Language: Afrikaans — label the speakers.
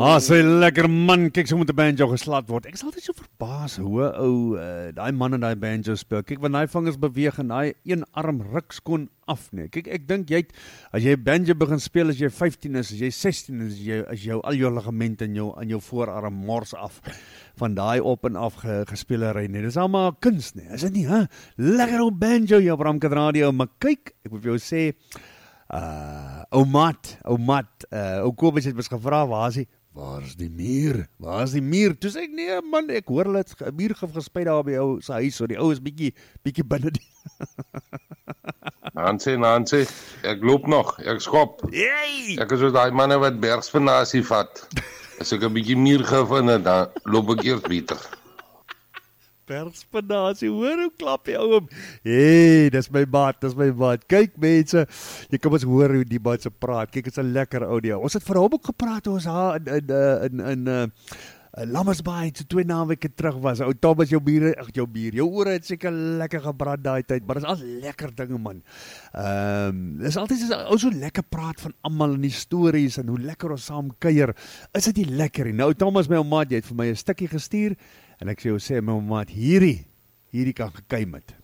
Speaker 1: Sy lekker man, kyk so moet 'n banjo geslaat word. Ek is altyd so verbaas hoe ou daai man en daai banjo speel. Kyk wanneer daai vingers beweeg en daai een arm ruk skoon af nee. Kyk ek dink as jy banjo begin speel as jy 15 is, as jy 16 is, as jou al jou ligamente in jou voorarm mors af van daai op en af gespeelery nee. Dis almal kuns nee. Is dit nie, hè? Lekker ou banjo jou Bramkat Radio, maar kyk, ek moet vir jou sê ou Kobus het mens gevra, waar is die muur? Waar is die muur? Toe sê ek, nee man, ek hoor hulle het 'n muurgif gespuit daar by jou se huis, so die ou is bietjie binne die
Speaker 2: Nancy, ek loop nog, ek skop.
Speaker 1: Hey!
Speaker 2: Ek is so daai manne wat bergspinasie vat. As ek 'n bietjie muurgif vind, dan loop ek eers beter.
Speaker 1: Bergspinasie, hoor hoe klap die ou om. Hey, dis my maat. Kyk mense, jy kan ons hoor hoe die maat se praat. Kyk, dit is 'n lekker audio. Ons het vir hom ook gepraat toe ons daar in Lammersbaai, so 2 naweke terug was. Ou Thomas, jou ore het seker lekker gebrand daai tyd, maar dis al lekker dinge man. Dis altyd so lekker praat van almal en die stories en hoe lekker ons saam kuier. Is dit nie lekker nie? Nou Thomas, my ou maat, jy het vir my 'n stukkie gestuur en ek sê my ou maat, hierdie kan gekuim het.